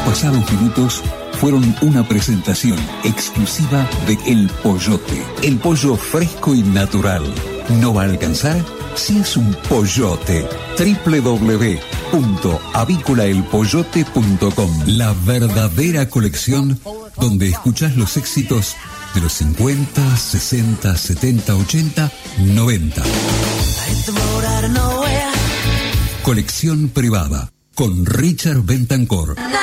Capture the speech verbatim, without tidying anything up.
pasados minutos fueron una presentación exclusiva de El Pollote. El pollo fresco y natural. ¿No va a alcanzar? Si es un pollote. doble u doble u doble u punto avícola el pollote punto com. La verdadera colección donde escuchás los éxitos de los cincuenta, sesenta, setenta, ochenta, noventa. Colección privada con Richard Betancourt.